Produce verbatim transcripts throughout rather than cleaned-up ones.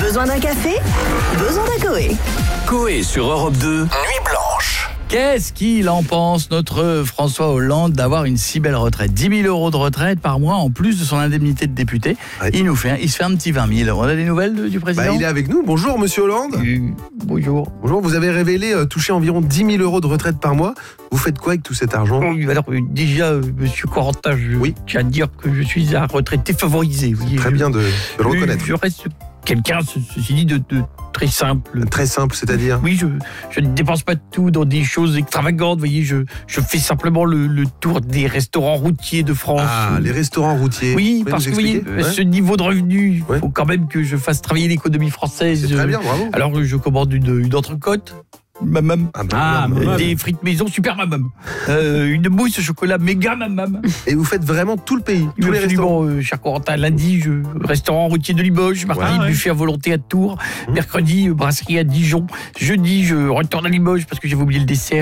Besoin d'un café? Besoin d'un Coé. Coé sur Europe deux, Nuit Blanche. Qu'est-ce qu'il en pense, notre François Hollande, d'avoir une si belle retraite? dix mille euros de retraite par mois, en plus de son indemnité de député. Ouais. Il nous fait, il se fait un petit vingt mille. On a des nouvelles du président? Bah, il est avec nous. Bonjour, monsieur Hollande. Euh, bonjour. Bonjour, vous avez révélé euh, toucher environ dix mille euros de retraite par mois. Vous faites quoi avec tout cet argent? Oui, alors, euh, déjà, euh, monsieur Corentin, je oui. tiens à dire que je suis un retraité favorisé. Vous voyez, très je, bien de, de le reconnaître. Je reste quelqu'un, ceci dit, de, de très simple. Très simple, c'est-à-dire? Oui, je, je ne dépense pas tout dans des choses extravagantes. Vous voyez, je, je fais simplement le, le tour des restaurants routiers de France. Ah, les restaurants routiers. Oui, parce que vous voyez, ouais. ce niveau de revenu, il ouais. faut quand même que je fasse travailler l'économie française. C'est très bien, bravo. Alors, je commande une, une entrecôte. Mamam. Ah, bah, ah mamam. Des frites maison super mamam. Euh, une mousse au chocolat méga mamam. Et vous faites vraiment tout le pays, tous les restaurants. Euh, cher Corentin, lundi, je, restaurant routier de Limoges, mardi, ouais, ouais. buffet à volonté à Tours, mmh. mercredi, brasserie à Dijon, jeudi, je retourne à Limoges parce que j'avais oublié le dessert.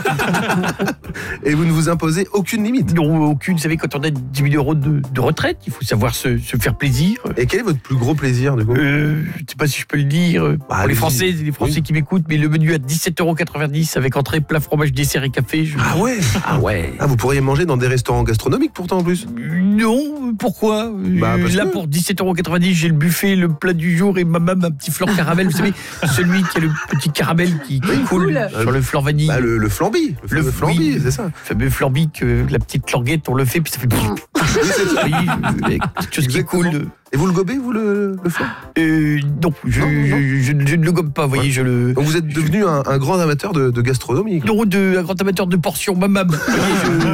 Et vous ne vous imposez aucune limite? Non, aucune. Vous savez, quand on a dix mille euros de, de retraite, il faut savoir se, se faire plaisir. Et quel est votre plus gros plaisir, du coup? euh, Je ne sais pas si je peux le dire. Bah, pour les Français, les Français oui. qui m'écoutent, mais le menu à dix-sept euros quatre-vingt-dix avec entrée, plat, fromage, dessert et café. Je... Ah ouais. Ah ouais. Ah, vous pourriez manger dans des restaurants gastronomiques pourtant en plus? Non, pourquoi? Bah, Là que... pour dix-sept euros quatre-vingt-dix, j'ai le buffet, le plat du jour et mamam un petit flan caramel. Vous savez, celui qui a le petit caramel qui, qui coule cool. sur le flan vanille. Bah, le, le flambi. Le, le flambi, oui, c'est ça. Le fameux flambi que la petite languette, on le fait puis ça fait... Oui, c'est ça. Oui, quelque chose exactement. Qui coule. Et vous le gobez, vous, le, le flan? euh, Non, je, non, non. Je, je, je ne le gobe pas, vous voyez, ouais. je le... Donc vous êtes devenu un, un grand amateur de, de gastronomie? Non, de, un grand amateur de portions, mamam.